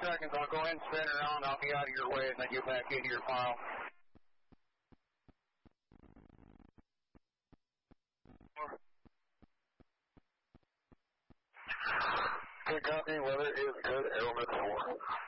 seconds. I'll go ahead and spin around. I'll be out of your way and then get back into your file. Good copy. Weather is good. Aeromet 4.